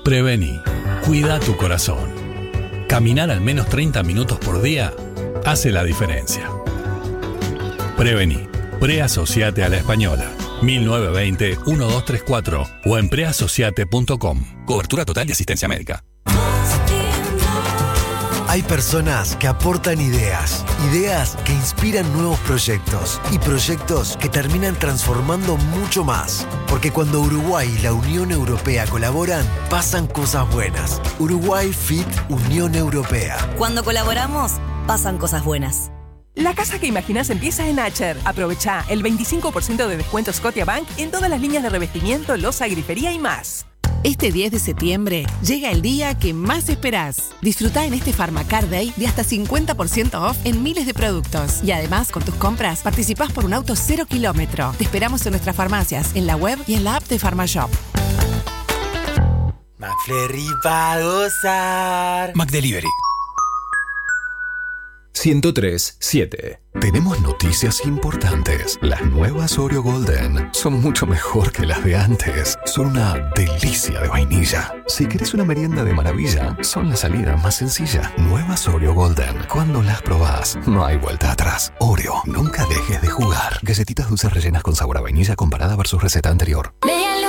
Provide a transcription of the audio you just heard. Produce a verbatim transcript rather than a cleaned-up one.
Prevení. Cuida tu corazón. Caminar al menos treinta minutos por día hace la diferencia. Prevení. Preasociate a la Española. mil novecientos veinte, doce treinta y cuatro o en preasociate punto com. Cobertura total de asistencia médica. Hay personas que aportan ideas, ideas que inspiran nuevos proyectos y proyectos que terminan transformando mucho más. Porque cuando Uruguay y la Unión Europea colaboran, pasan cosas buenas. Uruguay Fit Unión Europea. Cuando colaboramos, pasan cosas buenas. La casa que imaginas empieza en Acher. Aprovecha el veinticinco por ciento de descuento Scotiabank en todas las líneas de revestimiento, loza, grifería y más. Este diez de septiembre llega el día que más esperás. Disfruta en este Pharmacar Day de hasta cincuenta por ciento off en miles de productos. Y además, con tus compras, participás por un auto cero kilómetro. Te esperamos en nuestras farmacias, en la web y en la app de PharmaShop. McFlurry pa' gozar. McDelivery. ciento tres, siete. Tenemos noticias importantes. Las nuevas Oreo Golden son mucho mejor que las de antes. Son una delicia de vainilla. Si querés una merienda de maravilla, son la salida más sencilla. Nuevas Oreo Golden. Cuando las probás, no hay vuelta atrás. Oreo, nunca dejes de jugar. Galletitas dulces rellenas con sabor a vainilla comparada versus receta anterior.